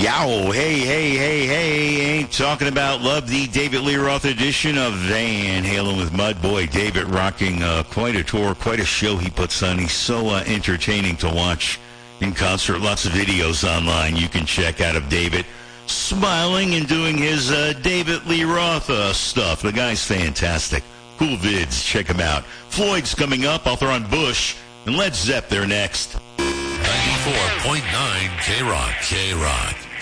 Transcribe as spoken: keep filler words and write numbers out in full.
Yow, hey, hey, hey, hey, ain't talking about love the David Lee Roth edition of Van Halen with Mud. Boy, David rocking uh, quite a tour, quite a show he puts on. He's so uh, entertaining to watch in concert. Lots of videos online you can check out of David smiling and doing his uh, David Lee Roth uh, stuff. The guy's fantastic. Cool vids, check him out. Floyd's coming up. I'll throw on Bush and Led Zepp there next. ninety-four point nine K-Rock, K-Rock.